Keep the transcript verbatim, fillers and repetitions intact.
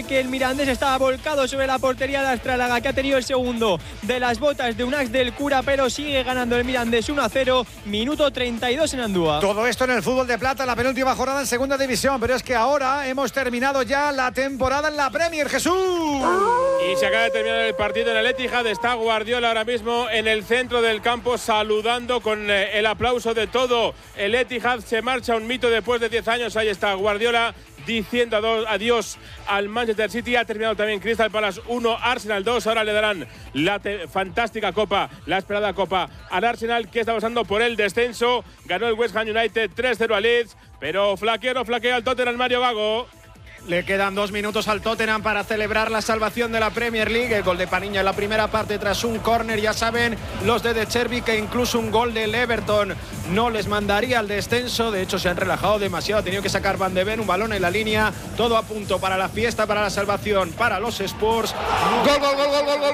que el Mirandés estaba volcado sobre la portería de Astralaga, que ha tenido el segundo de las botas de Unax del Cura, pero sigue ganando el Mirandés uno a cero, minuto treinta y dos en Andúa. Todo esto en el fútbol de plata, la penúltima jornada en segunda división, pero es que ahora hemos terminado ya la temporada en la Premier, Jesús. Y se acaba de terminar el partido en el Etihad. Está Guardiola ahora mismo en el centro del campo saludando con eh, el aplauso de todo el Etihad. Se marcha un mito después de diez años. Ahí está Guardiola diciendo adiós al Manchester City. Ha terminado también Crystal Palace uno, Arsenal dos. Ahora le darán la fantástica copa, la esperada copa al Arsenal, que está pasando por el descenso. Ganó el West Ham United tres cero al Leeds, pero flaqueo, flaquea al Tottenham, Mario Gago. Le quedan dos minutos al Tottenham para celebrar la salvación de la Premier League. El gol de Paniña en la primera parte tras un córner. Ya saben los de De Chervi que incluso un gol del Everton no les mandaría al descenso. De hecho, se han relajado demasiado. Ha tenido que sacar Van de Ven, un balón en la línea. Todo a punto para la fiesta, para la salvación, para los Spurs. Gol, gol, gol, gol, gol, gol.